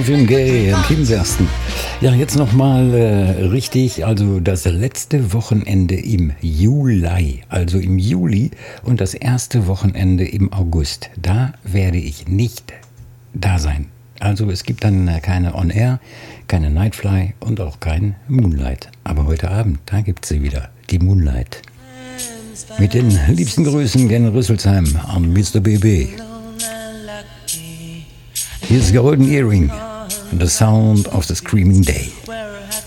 Marvin Gaye und Kim Versten. Ja, jetzt nochmal richtig, also das letzte Wochenende im Juli, also im Juli und das erste Wochenende im August. Da werde ich nicht da sein. Also es gibt dann keine On-Air, keine Nightfly und auch kein Moonlight. Aber heute Abend, da gibt es sie wieder, die Moonlight. Mit den liebsten Grüßen gen Rüsselsheim an Mr. BB. Hier ist Golden Earring, The Sound of the Screaming Day.